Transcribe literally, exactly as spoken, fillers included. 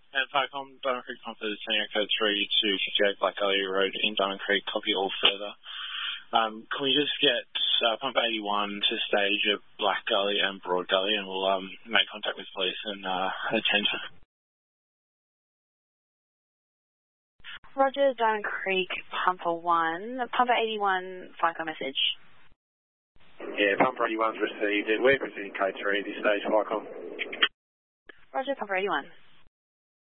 And Falcon, Diamond Creek Pumper, Tango Code three to fifty-eight Black Gully Road in Diamond Creek, copy all further. Um, can we just get uh, Pumper eighty-one to stage at Black Gully and Broad Gully, and we'll um, make contact with police and uh, attend. Roger, Diamond Creek, Pumper one. Pumper eighty-one, FICO message. Yeah, Pumper eighty-one's received it. We're proceeding code three at this stage, FICO. Roger, Pumper eighty-one.